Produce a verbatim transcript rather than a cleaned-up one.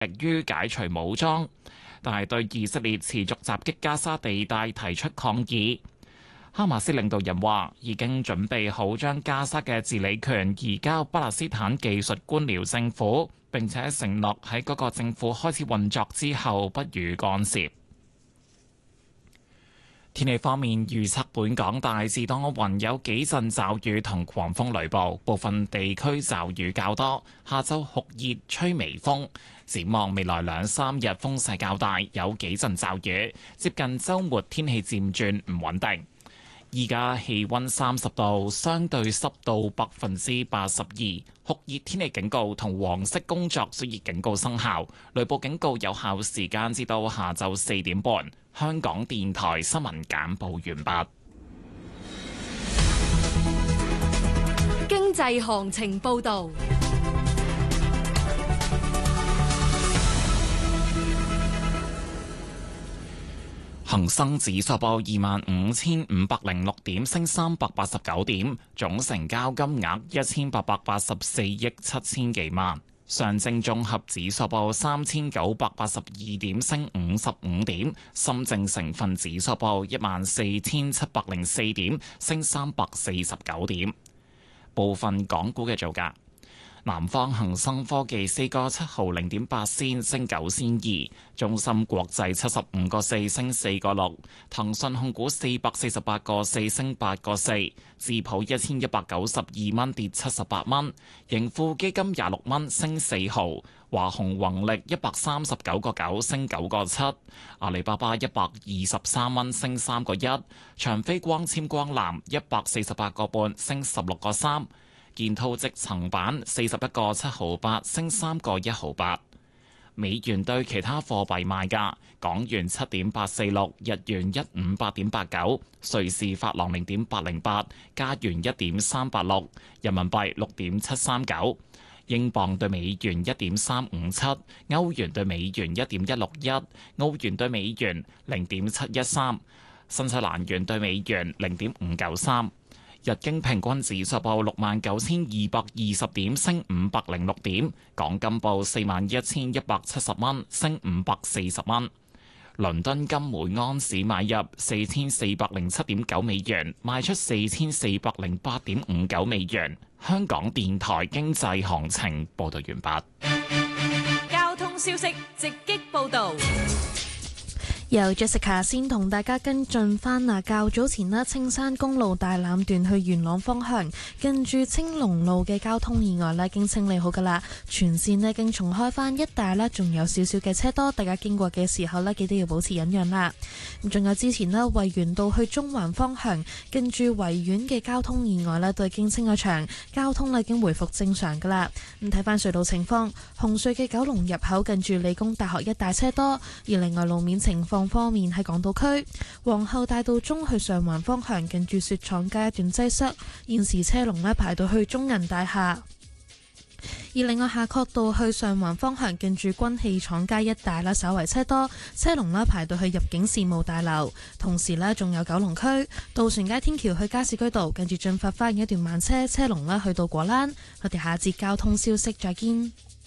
力於解除武裝，但係對以色列持續襲擊加沙地帶提出抗議。哈馬斯領導人話已經準備好將加沙嘅治理權移交巴勒斯坦技術官僚政府，並且承諾喺嗰個政府開始運作之後不予干涉。天氣方面預測，本港大致多雲，有幾陣驟雨同狂風雷暴，部分地區驟雨較多。下晝酷熱，吹微風。展望未來兩三日風勢較大，有幾陣驟雨。接近週末天氣漸轉唔穩定。依家氣溫三十度，相對濕度百分之八十二，酷熱天氣警告同黃色工作暑熱警告生效，雷暴警告有效時間至到下晝四點半。香港電台新聞簡報完畢。 經濟行情報道。 恒生指數報二萬五千五百零六點，升三百八十九點，總成交金額一千八百八十四億七千幾萬。上證綜合指數報三千九百八十二點，升五十五點。深證成分指數報一萬四千七百零四點，升三百四十九點。部分港股嘅造價。南方恒生科技四個七毫零點八仙，升九仙二；中芯國際七十五個四，升四個六；騰訊控股四百四十八個四，升八個四；智普一千一百九十二蚊，跌七十八蚊；盈富基金廿六蚊，升四毫；華虹宏力一百三十九個九，升九個七；阿里巴巴一百二十三蚊，升三個一；長飛光纖光纜一百四十八個半，升十六個三。建滔積層板四十一個七毫八，升三個一毫八。美元對其他貨幣賣價：港元七點八四六，日元一五八點八九，瑞士法郎零點八零八，加元一點三八六，人民幣六點七三九，英鎊對美元一點三五七，歐元對美元一點一六一，澳元對美元零點七一三，新西蘭元對美元零點五九三。日經平均指數報六萬九千二百二十點，升五百零六點。港金報四萬一千一百七十蚊，升五百四十蚊。倫敦金每安士買入四千四百零七點九美元，賣出四千四百零八點五九美元。香港電台經濟行情報道完畢。 交通消息直擊報道。 由 Jessica 先同大家跟進返啊，較早前呢，青山公路大欖段去元朗方向，近住青龍路嘅交通意外呢，已經清理好噶啦，全線呢已經重開返，一帶呢仲有少少嘅車多，大家經過嘅時候呢，記得要保持忍讓啦。咁仲有之前呢，維園道去中環方向，近住維園嘅交通意外呢，都已經清咗場，交通呢已經回復正常噶啦。咁睇返隧道情況，紅隧嘅九龍入口近住理工大學一帶車多，而另外路面情況方面喺港島區皇后大道中去上環方向，近住雪廠街一段擠塞，現時車龍呢排到去中銀大廈。而另外夏慤道去上環方向，近住軍器廠街一帶啦，稍為車多，車龍呢排到去入境事務大樓。同時呢，仲有九龍區渡船街天橋去加士居道，近住進發花園一段慢車，車龍呢去到果欄。我哋下節交通消息再見。